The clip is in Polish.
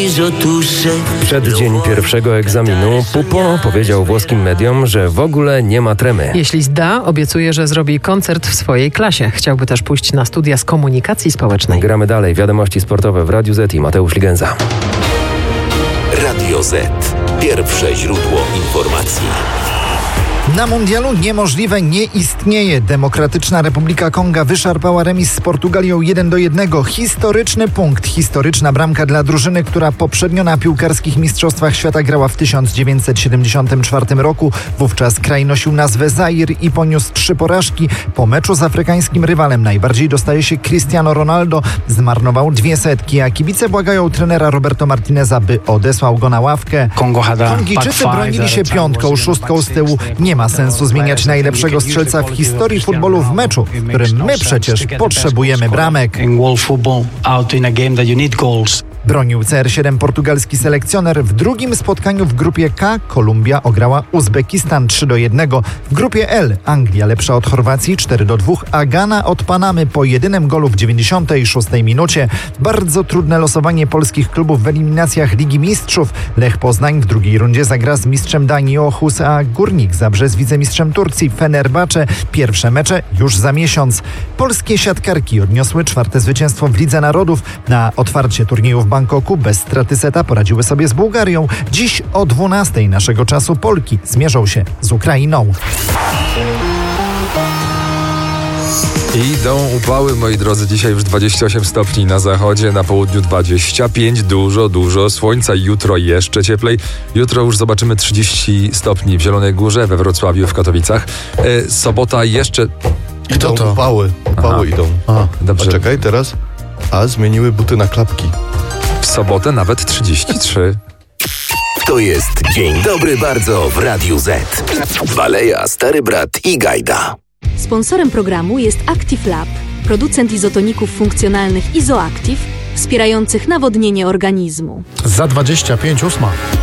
Przed dzień pierwszego egzaminu Pupo powiedział włoskim mediom, że w ogóle nie ma tremy. Jeśli zda, obiecuje, że zrobi koncert w swojej klasie. Chciałby też pójść na studia z komunikacji społecznej. Gramy dalej. Wiadomości sportowe w Radiu Z i Mateusz Ligenza. Radio Z. Pierwsze źródło informacji. Na mundialu niemożliwe nie istnieje. Demokratyczna Republika Konga wyszarpała remis z Portugalią 1-1. Historyczny punkt, historyczna bramka dla drużyny, która poprzednio na piłkarskich mistrzostwach świata grała w 1974 roku. Wówczas kraj nosił nazwę Zair i poniósł 3 porażki. Po meczu z afrykańskim rywalem najbardziej dostaje się Cristiano Ronaldo. Zmarnował 2 setki, a kibice błagają trenera Roberto Martineza, by odesłał go na ławkę. Kongijczycy bronili się 5, 6 z tyłu. Nie ma sensu zmieniać najlepszego strzelca w historii futbolu w meczu, w którym my przecież potrzebujemy bramek. Bronił CR7 portugalski selekcjoner. W drugim spotkaniu w grupie K Kolumbia ograła Uzbekistan 3-1. W grupie L Anglia lepsza od Chorwacji 4-2, a Gana od Panamy po jedynym golu w 96 minucie. Bardzo trudne losowanie polskich klubów w eliminacjach Ligi Mistrzów. Lech Poznań w drugiej rundzie zagra z mistrzem Danii Aarhus, a Górnik Zabrze z wicemistrzem Turcji Fenerbahce. Pierwsze mecze już za miesiąc. Polskie siatkarki odniosły 4. zwycięstwo w Lidze Narodów. Na otwarcie turnieju w Bangkoku bez straty seta poradziły sobie z Bułgarią. Dziś o 12 naszego czasu Polki zmierzą się z Ukrainą. Idą upały, moi drodzy. Dzisiaj już 28 stopni na zachodzie, na południu 25. Dużo słońca. Jutro jeszcze cieplej. Jutro już zobaczymy 30 stopni w Zielonej Górze, we Wrocławiu, w Katowicach. Sobota jeszcze... Idą upały. Idą. Dobrze. A czekaj, teraz... zmieniły buty na klapki. W sobotę nawet 33. To jest Dzień Dobry Bardzo w Radiu Z. Baleja, Stary Brat i Gajda. Sponsorem programu jest Active Lab, producent izotoników funkcjonalnych Izoactive, wspierających nawodnienie organizmu. Za 25 8.